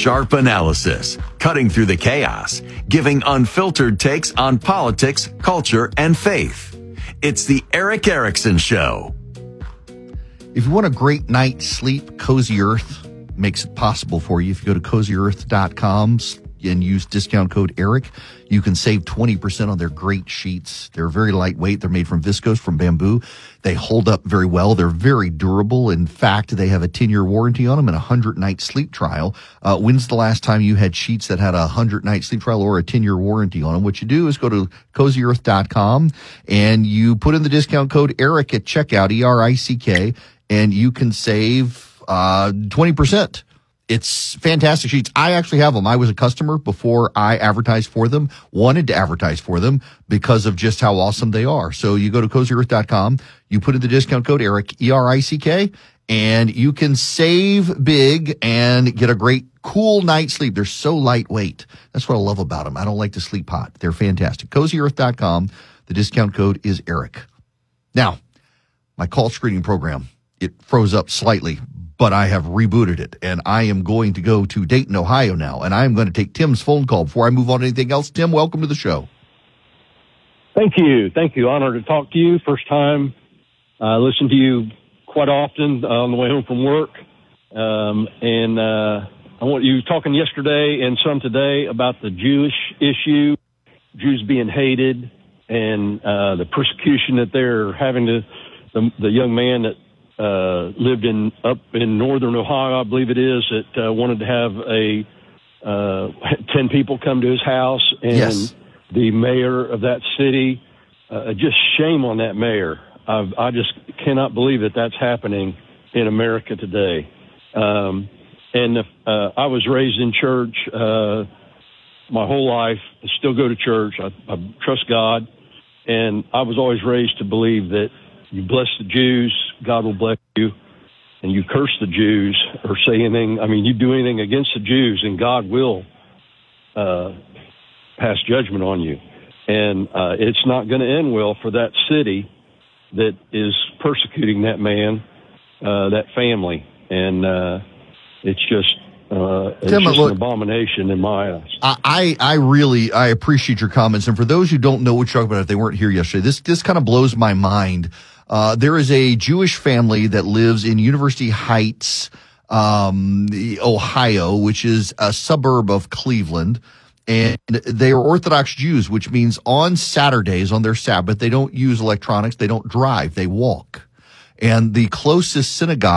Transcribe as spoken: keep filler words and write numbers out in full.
Sharp analysis, cutting through the chaos, giving unfiltered takes on politics, culture, and faith. It's the Erick Erickson Show. If you want a great night's sleep, Cozy Earth makes it possible for you. If you go to cozy earth dot com and use discount code Erick, you can save twenty percent on their great sheets. They're very lightweight. They're made from viscose, from bamboo. They hold up very well. They're very durable. In fact, they have a ten-year warranty on them and a one hundred night sleep trial. Uh, when's the last time you had sheets that had a one hundred night sleep trial or a ten-year warranty on them? What you do is go to cozy earth dot com and you put in the discount code Erick at checkout, E R I C K, and you can save uh twenty percent. It's fantastic sheets. I actually have them. I was a customer before I advertised for them, wanted to advertise for them because of just how awesome they are. So you go to cozy earth dot com, you put in the discount code Erick, E R I C K, and you can save big and get a great cool night's sleep. They're so lightweight. That's what I love about them. I don't like to sleep hot. They're fantastic. cozy earth dot com. The discount code is Erick. Now, my call screening program, it froze up slightly, but I have rebooted it, and I am going to go to Dayton, Ohio now, and I am going to take Tim's phone call before I move on to anything else. Tim, welcome to the show. Thank you. Thank you. Honored to talk to you. First time. I uh, listen to you quite often uh, on the way home from work. Um, and uh, I want you talking yesterday and some today about the Jewish issue, Jews being hated, and uh, the persecution that they're having to, the, the young man that Uh, lived in up in northern Ohio, I believe it is, that uh, wanted to have a uh, ten people come to his house, and yes. The mayor of that city, uh, just shame on that mayor. I've, I just cannot believe that that's happening in America today. Um, and if, uh, I was raised in church uh, my whole life. I still go to church. I, I trust God, and I was always raised to believe that you bless the Jews, God will bless you, and you curse the Jews or say anything. I mean, you do anything against the Jews, and God will uh, pass judgment on you. And uh, it's not going to end well for that city that is persecuting that man, uh, that family. And uh, it's just, uh, it's Tim, just look, an abomination in my eyes. I, I really, I appreciate your comments. And for those who don't know what you're talking about, if they weren't here yesterday, this, this kind of blows my mind. Uh, there is a Jewish family that lives in University Heights, um, Ohio, which is a suburb of Cleveland. And they are Orthodox Jews, which means on Saturdays, on their Sabbath, they don't use electronics. They don't drive. They walk. And the closest synagogue